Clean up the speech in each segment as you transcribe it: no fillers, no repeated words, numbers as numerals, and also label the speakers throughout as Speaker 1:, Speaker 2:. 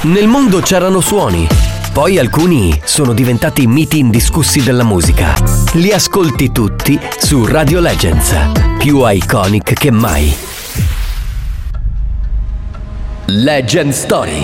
Speaker 1: Nel mondo c'erano suoni, poi alcuni sono diventati miti indiscussi della musica. Li ascolti tutti su Radio Legends, più iconic che mai. Legend Story.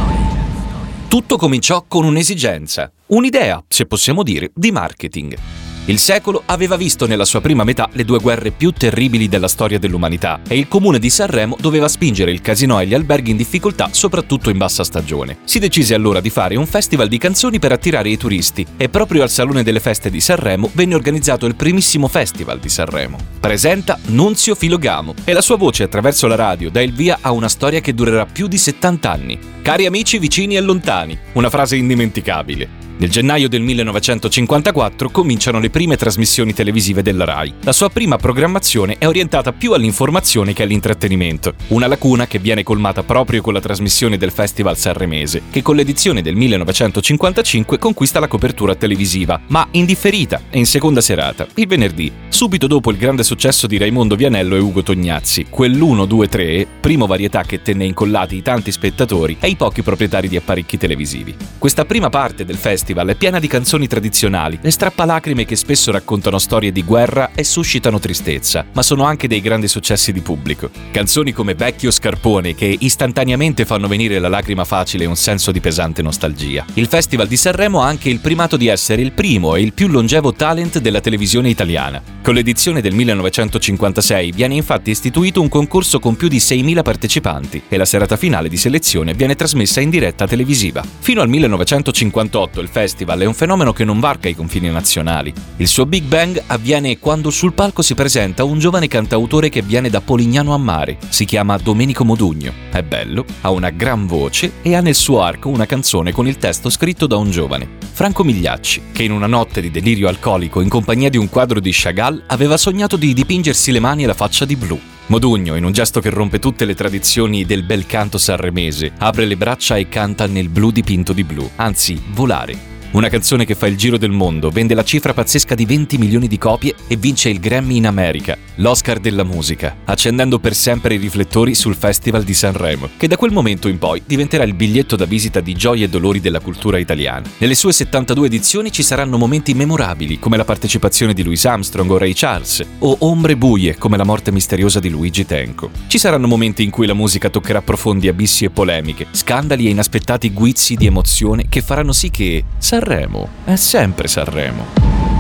Speaker 2: Tutto cominciò con un'esigenza, un'idea, se possiamo dire, di marketing. Il secolo aveva visto nella sua prima metà le due guerre più terribili della storia dell'umanità e il comune di Sanremo doveva spingere il casinò e gli alberghi in difficoltà, soprattutto in bassa stagione. Si decise allora di fare un festival di canzoni per attirare i turisti e proprio al Salone delle Feste di Sanremo venne organizzato il primissimo festival di Sanremo. Presenta Nunzio Filogamo e la sua voce attraverso la radio dà il via a una storia che durerà più di 70 anni. Cari amici vicini e lontani, una frase indimenticabile. Nel gennaio del 1954 cominciano le prime trasmissioni televisive della Rai. La sua prima programmazione è orientata più all'informazione che all'intrattenimento, una lacuna che viene colmata proprio con la trasmissione del Festival Sanremese, che con l'edizione del 1955 conquista la copertura televisiva, ma in differita e in seconda serata, il venerdì, subito dopo il grande successo di Raimondo Vianello e Ugo Tognazzi, quell'1, 2, 3, primo varietà che tenne incollati i tanti spettatori e i pochi proprietari di apparecchi televisivi. Questa prima parte del festival è piena di canzoni tradizionali, le strappalacrime che spesso raccontano storie di guerra e suscitano tristezza, ma sono anche dei grandi successi di pubblico. Canzoni come Vecchio Scarpone che istantaneamente fanno venire la lacrima facile e un senso di pesante nostalgia. Il Festival di Sanremo ha anche il primato di essere il primo e il più longevo talent della televisione italiana. Con l'edizione del 1956 viene infatti istituito un concorso con più di 6.000 partecipanti e la serata finale di selezione viene trasmessa in diretta televisiva. Fino al 1958 il festival è un fenomeno che non varca i confini nazionali. Il suo Big Bang avviene quando sul palco si presenta un giovane cantautore che viene da Polignano a Mare. Si chiama Domenico Modugno. È bello, ha una gran voce e ha nel suo arco una canzone con il testo scritto da un giovane, Franco Migliacci, che in una notte di delirio alcolico in compagnia di un quadro di Chagall aveva sognato di dipingersi le mani e la faccia di blu. Modugno, in un gesto che rompe tutte le tradizioni del bel canto sanremese, apre le braccia e canta Nel blu dipinto di blu, anzi Volare. Una canzone che fa il giro del mondo, vende la cifra pazzesca di 20 milioni di copie e vince il Grammy in America, l'Oscar della musica, accendendo per sempre i riflettori sul Festival di Sanremo, che da quel momento in poi diventerà il biglietto da visita di gioie e dolori della cultura italiana. Nelle sue 72 edizioni ci saranno momenti memorabili, come la partecipazione di Louis Armstrong o Ray Charles, o ombre buie, come la morte misteriosa di Luigi Tenco. Ci saranno momenti in cui la musica toccherà profondi abissi e polemiche, scandali e inaspettati guizzi di emozione che faranno sì che Sanremo è sempre Sanremo.